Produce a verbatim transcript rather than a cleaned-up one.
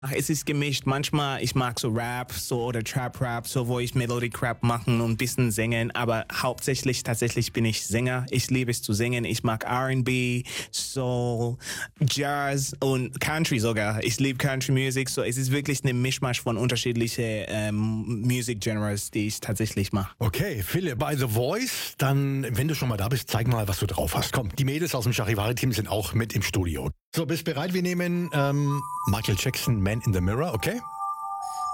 Ach, es ist gemischt. Manchmal, ich mag so Rap, so oder Trap-Rap, so wo ich Melodic-Rap machen und ein bisschen singen, aber hauptsächlich tatsächlich bin ich Sänger. Ich liebe es zu singen. Ich mag R and B, Soul, Jazz und Country sogar. Ich liebe Country-Music, so es ist wirklich eine Mischmasch von unterschiedlichen ähm, Music-Genres, die ich tatsächlich mache. Okay, Philipp, bei The Voice, dann, wenn du schon mal da bist, zeig mal, was du drauf hast. Komm, die Mädels aus dem Charivari-Team sind auch mit im Studio. So, bist bereit? Wir nehmen ähm, Michael Jackson, Man in the Mirror, okay?